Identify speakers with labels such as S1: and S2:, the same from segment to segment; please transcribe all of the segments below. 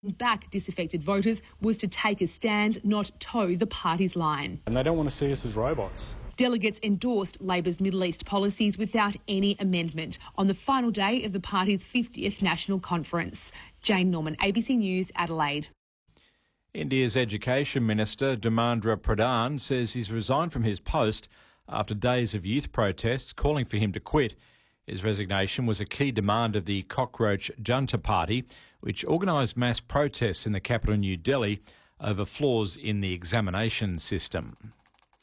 S1: back disaffected voters was to take a stand, not toe the party's line.
S2: And they don't want to see us as robots.
S1: Delegates endorsed Labor's Middle East policies without any amendment on the final day of the party's 50th National Conference. Jane Norman, ABC News, Adelaide.
S3: India's Education Minister Dharmendra Pradhan says he's resigned from his post after days of youth protests calling for him to quit. His resignation was a key demand of the Cockroach Junta Party, which organised mass protests in the capital New Delhi over flaws in the examination system.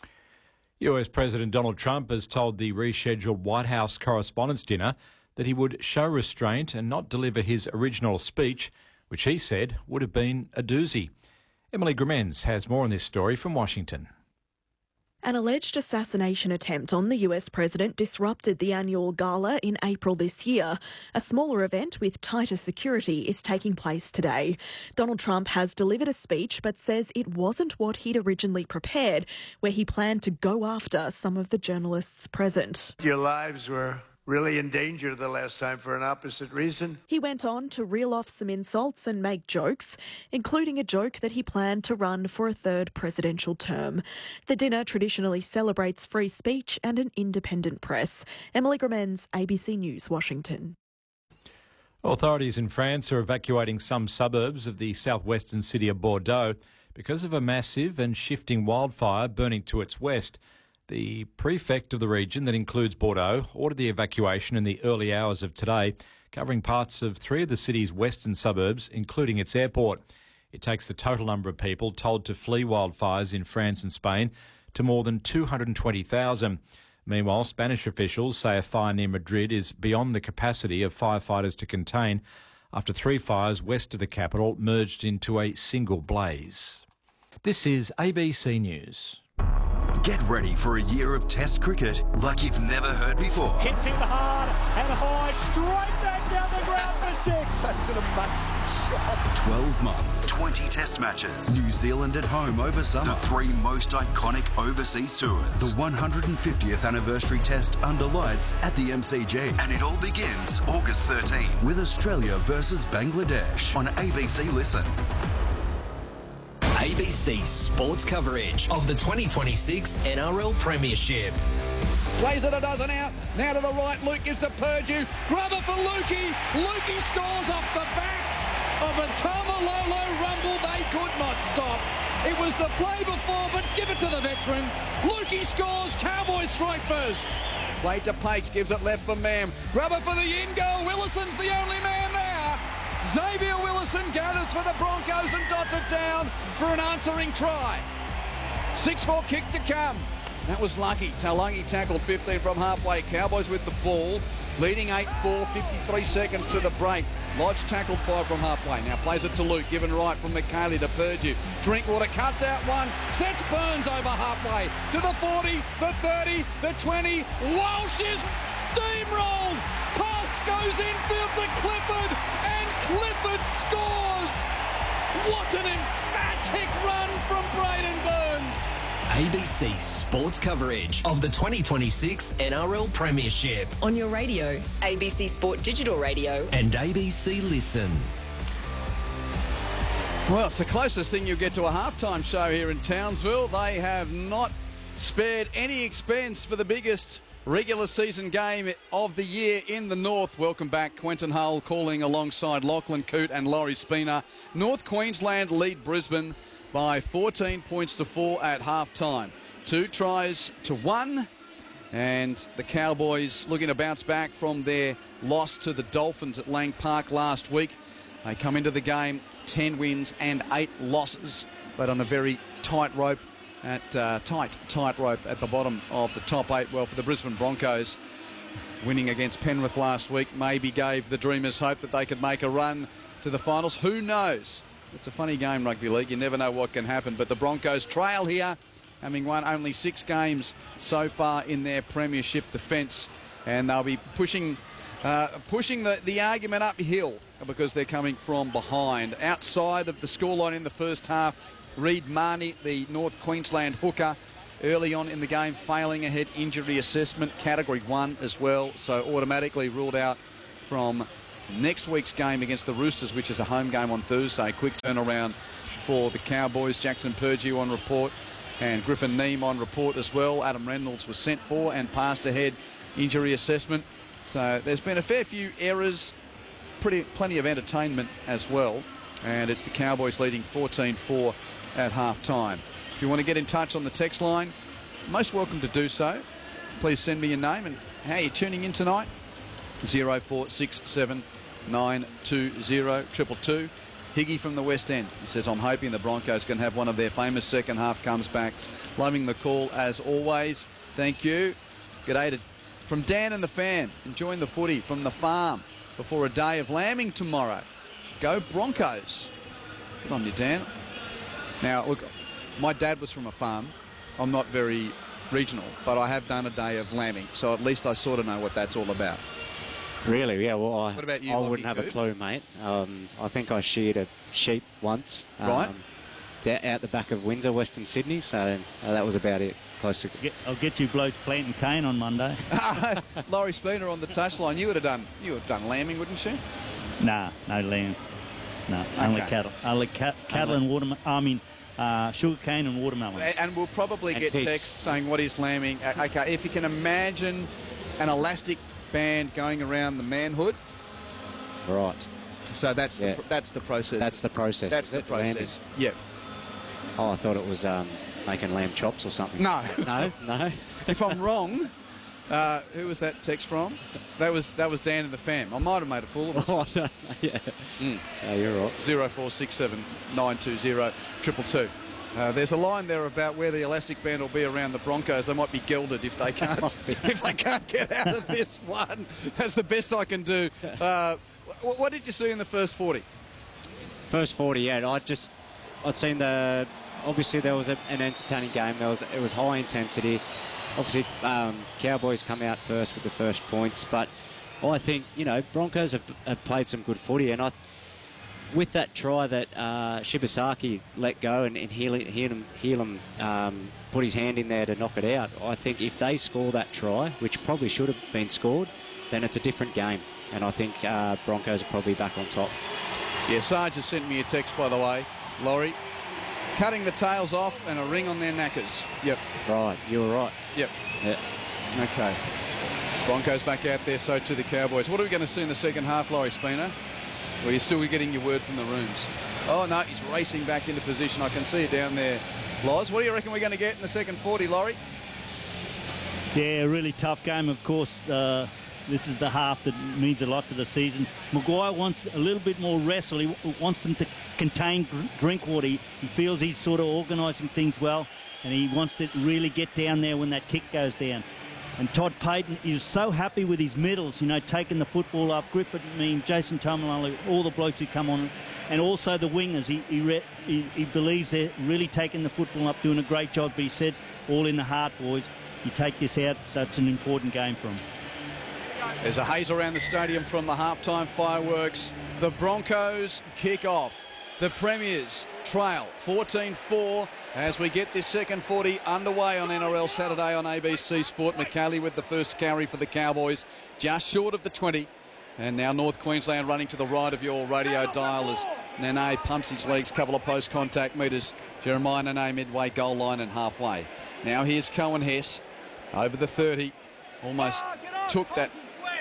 S3: US President Donald Trump has told the rescheduled White House Correspondents' Dinner that he would show restraint and not deliver his original speech, which he said would have been a doozy. Emily Grimenz has more on this story from Washington.
S4: An alleged assassination attempt on the US president disrupted the annual gala in April this year. A smaller event with tighter security is taking place today. Donald Trump has delivered a speech but says it wasn't what he'd originally prepared, where he planned to go after some of the journalists present.
S5: Your lives were really in danger the last time for an opposite reason.
S4: He went on to reel off some insults and make jokes, including a joke that he planned to run for a third presidential term. The dinner traditionally celebrates free speech and an independent press. Emily Grimenz, ABC News, Washington.
S3: Authorities in France are evacuating some suburbs of the southwestern city of Bordeaux because of a massive and shifting wildfire burning to its west. The prefect of the region that includes Bordeaux ordered the evacuation in the early hours of today, covering parts of 3 of the city's western suburbs, including its airport. It takes the total number of people told to flee wildfires in France and Spain to more than 220,000. Meanwhile, Spanish officials say a fire near Madrid is beyond the capacity of firefighters to contain after 3 fires west of the capital merged into a single blaze. This is ABC News.
S6: Get ready for a year of Test cricket like you've never heard before.
S7: Hits him hard and high, straight back down the ground for 6.
S6: That's an amazing shot. 12 months, 20 Test matches. New Zealand at home over summer. The 3 most iconic overseas tours. The 150th anniversary Test under lights at the MCG. And it all begins August 13 with Australia versus Bangladesh on ABC Listen.
S8: ABC sports coverage of the 2026 NRL Premiership.
S9: Plays it a dozen out. Now to the right. Luke gives to Purdue. Grubber for Lukey. Lukey scores off the back of a Tamalolo rumble. They could not stop. It was the play before, but give it to the veteran. Lukey scores. Cowboys strike first. Play to Pates. Gives it left for Mam. Grubber for the in goal. Willison's the only man there. Xavier Willison gathers for the Broncos and dots it down for an answering try. 6-4 kick to come. That was lucky. Talangi tackled 15 from halfway. Cowboys with the ball, leading 8-4, 53 seconds to the break. Lodge tackled 5 from halfway. Now plays it to Luke, given right from McKaylee to Purdue. Drinkwater cuts out 1, sets Burns over halfway to the 40, the 30, the 20. Walsh is steamrolled. Pass goes infield to Clifford, and Clifford scores. What an emphatic run from Braden Burns.
S8: ABC sports coverage of the 2026 NRL Premiership.
S10: On your radio, ABC Sport Digital Radio.
S8: And ABC Listen.
S9: Well, it's the closest thing you'll get to a halftime show here in Townsville. They have not spared any expense for the biggest regular season game of the year in the north. Welcome back. Quentin Hull calling alongside Lachlan Coote and Laurie Spina. North Queensland lead Brisbane by 14 points to 4 at half-time. 2 tries to 1, and the Cowboys looking to bounce back from their loss to the Dolphins at Lang Park last week. They come into the game 10 wins and 8 losses, but on a very tight rope at tight rope at the bottom of the top 8. Well, for the Brisbane Broncos, winning against Penrith last week maybe gave the Dreamers hope that they could make a run to the finals. Who knows? It's a funny game, rugby league. You never know what can happen. But the Broncos trail here, having won only 6 games so far in their premiership defence. And they'll be pushing the argument uphill because they're coming from behind. Outside of the scoreline in the first half, Reid Marnie, the North Queensland hooker, early on in the game, failing a head injury assessment, Category 1 as well, so automatically ruled out from next week's game against the Roosters, which is a home game on Thursday. Quick turnaround for the Cowboys. Jackson Purdue on report and Griffin Neame on report as well. Adam Reynolds was sent for and passed ahead injury assessment. So there's been a fair few errors, plenty of entertainment as well. And it's the Cowboys leading 14-4 at half-time. If you want to get in touch on the text line, most welcome to do so. Please send me your name and how you're tuning in tonight. 0467 920 222. Higgy from the West End. He says, I'm hoping the Broncos can have one of their famous second half comebacks. Loving the call as always. Thank you. G'day from Dan and the fam. Enjoying the footy from the farm before a day of lambing tomorrow. Go Broncos. Good on you, Dan. Now, look, my dad was from a farm. I'm not very regional, but I have done a day of lambing, so at least I sort of know what that's all about.
S11: Really? Yeah, well,
S9: What about you,
S11: I
S9: Lockie
S11: wouldn't have a clue, mate. I think I sheared a sheep once.
S9: Right.
S11: Out the back of Windsor, Western Sydney, so that was about it. Close to...
S12: I'll get you blokes planting cane on Monday.
S9: Laurie Spooner on the touchline. You would have done lambing, wouldn't you?
S12: Nah, no lamb. No,
S9: Okay.
S12: only cattle. Only cattle and watermelon. Sugar cane and watermelon.
S9: And we'll probably
S12: And
S9: get
S12: pigs.
S9: texts saying what is lambing. Okay, if you can imagine an elastic band going around the manhood.
S11: Right.
S9: So that's
S11: Yeah.
S9: that's the process.
S11: That's the process.
S9: That's
S11: is
S9: the
S11: it? Lambing?
S9: process. Yeah.
S11: Oh, I thought it was making lamb chops or something.
S9: No.
S11: No? No?
S9: If I'm wrong, who was that text from? That was Dan and the fam. I might have made a fool of us.
S11: Oh, I don't know. Yeah. Yeah, you're right.
S9: 0467 920 222. There's a line there about where the elastic band will be around the Broncos. They might be gelded if they can't if they can't get out of this one. That's the best I can do. What did you see in the first 40?
S11: First 40, yeah. I'd seen obviously there was an entertaining game. It was high intensity. Obviously, Cowboys come out first with the first points, but I think, Broncos have played some good footy, and with that try that Shibasaki let go and Helam put his hand in there to knock it out, I think if they score that try, which probably should have been scored, then it's a different game, and I think Broncos are probably back on top.
S9: Yeah, Sarge has sent me a text, by the way, Laurie. Cutting the tails off and a ring on their knackers. Yep.
S11: Right, you're right.
S9: Yep.
S11: Yeah.
S9: Okay. Broncos back out there, so too the Cowboys. What are we going to see in the second half, Laurie Spooner? Well, you're still getting your word from the rooms. Oh, no, he's racing back into position. I can see it down there. Loz, what do you reckon we're going to get in the second 40, Laurie?
S12: Yeah, a really tough game, of course. This is the half that means a lot to the season. Maguire wants a little bit more wrestle. He wants them to contain Drinkwater. He feels he's sort of organising things well, and he wants to really get down there when that kick goes down. And Todd Payton is so happy with his middles, taking the football up. Griffin, Jason Taumalolo, all the blokes who come on, and also the wingers. He believes they're really taking the football up, doing a great job. But he said, all in the heart, boys. You take this out, so it's an important game for him.
S9: There's a haze around the stadium from the halftime fireworks. The Broncos kick off. The Premiers trail 14-4 as we get this second 40 underway on NRL Saturday on ABC Sport. McCallie with the first carry for the Cowboys, just short of the 20. And now North Queensland running to the right of your radio dial as Nene pumps his legs, couple of post-contact metres. Jeremiah Nene midway goal line and halfway. Now here's Cohen Hess over the 30. Almost took that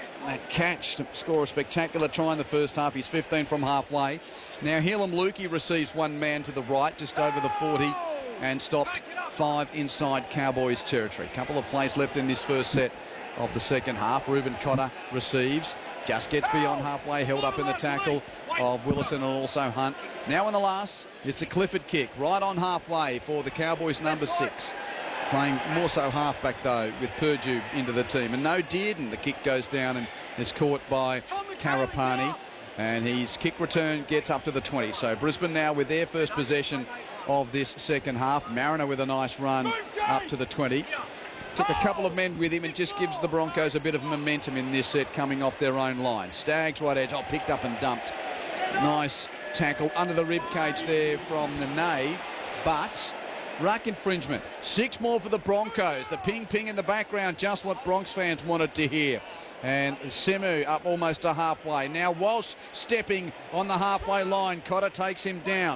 S9: catch to score a spectacular try in the first half. He's 15 from halfway. Now Helam Lukey receives one man to the right, just over the 40, and stopped 5 inside Cowboys territory. Couple of plays left in this first set of the second half. Reuben Cotter receives, just gets beyond halfway, held up in the tackle of Willison and also Hunt. Now in the last, it's a Clifford kick, right on halfway for the Cowboys number 6. Playing more so halfback, though, with Purdue into the team. And no Dearden. The kick goes down and is caught by Karapani. And his kick return gets up to the 20. So Brisbane now with their first possession of this second half. Mariner with a nice run up to the 20. Took a couple of men with him and just gives the Broncos a bit of momentum in this set coming off their own line. Staggs right edge. Picked up and dumped. Nice tackle under the rib cage there from Nene. But ruck infringement. 6 more for the Broncos. The ping-ping in the background, just what Bronx fans wanted to hear. And Simu up almost to halfway. Now Walsh stepping on the halfway line. Cotter takes him down.